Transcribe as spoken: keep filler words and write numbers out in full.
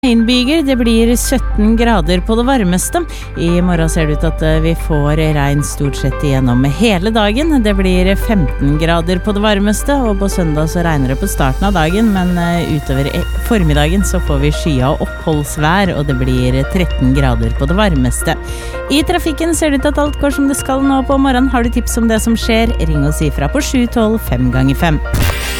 Regnbyger, det blir sytten grader på det varmeste. I morgen ser det ut at vi får regn stort sett igjennom hele dagen. Det blir femten grader på det varmeste, og på søndag så regner det på starten av dagen, men utover formiddagen så får vi skya og oppholdsvær, og det blir tretten grader på det varmeste. I trafikken ser det ut at alt går som det skal nå på morgenen. Har du tips om det som skjer? Ring og si fra på sju tolv fem ganger fem.